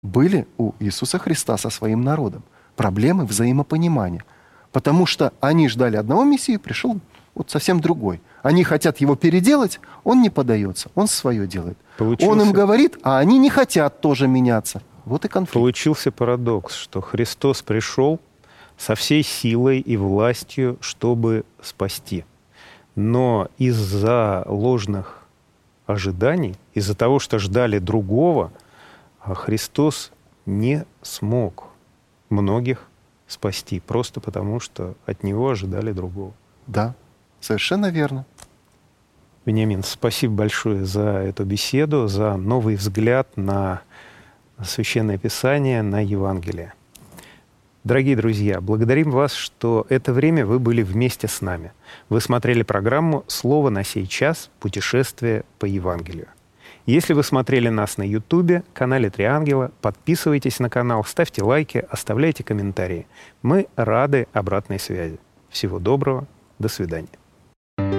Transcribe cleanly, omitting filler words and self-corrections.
были у Иисуса Христа со своим народом. Проблемы взаимопонимания. Потому что они ждали одного Мессию, пришел вот совсем другой. Они хотят его переделать, он не поддается, он свое делает. Он им говорит, а они не хотят тоже меняться. Вот и конфликт. Получился парадокс, что Христос пришел со всей силой и властью, чтобы спасти. Но из-за ложных ожиданий, из-за того, что ждали другого, Христос не смог многих спасти, просто потому что от Него ожидали другого. Да, совершенно верно. Вениамин, спасибо большое за эту беседу, за новый взгляд на Священное Писание, на Евангелие. Дорогие друзья, благодарим вас, что это время вы были вместе с нами. Вы смотрели программу «Слово на сей час. Путешествие по Евангелию». Если вы смотрели нас на Ютубе, канале «Три ангела», подписывайтесь на канал, ставьте лайки, оставляйте комментарии. Мы рады обратной связи. Всего доброго, до свидания.